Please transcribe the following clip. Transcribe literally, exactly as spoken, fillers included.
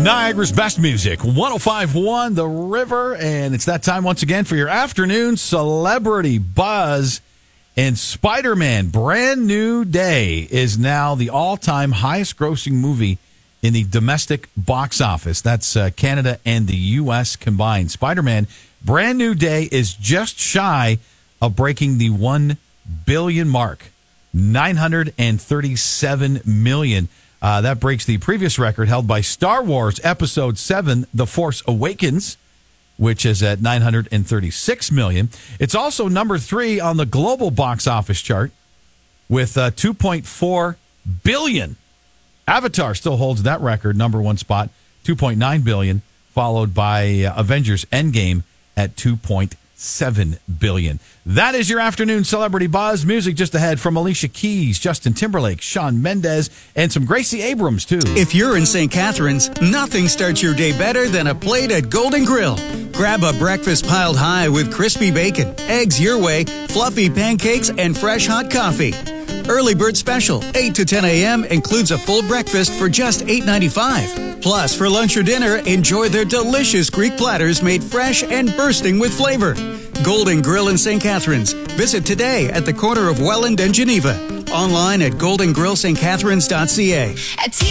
Niagara's best music, one oh five point one The River, and it's that time once again for your afternoon celebrity buzz. And Spider-Man Brand New Day is now the all-time highest-grossing movie in the domestic box office. That's uh, Canada and the U S combined. Spider-Man Brand New Day is just shy of breaking the one billion mark, nine hundred thirty-seven million dollars. Uh, that breaks the previous record held by Star Wars Episode seven, The Force Awakens, which is at nine hundred thirty-six million dollars. It's also number three on the global box office chart with uh, two point four billion dollars. Avatar still holds that record, number one spot, two point nine billion dollars, followed by uh, Avengers Endgame at two point seven billion dollars. That is your afternoon celebrity buzz. Music just ahead from Alicia Keys, Justin Timberlake, Shawn Mendes, and some Gracie Abrams, too. If you're in Saint Catharines, nothing starts your day better than a plate at Golden Grill. Grab a breakfast piled high with crispy bacon, eggs your way, fluffy pancakes, and fresh hot coffee. Early bird special, eight to ten a.m. includes a full breakfast for just eight ninety-five. Plus, for lunch or dinner, enjoy their delicious Greek platters made fresh and bursting with flavor. Golden Grill in Saint Catharines. Visit today at the corner of Welland and Geneva. Online at golden grill st catharines dot c a.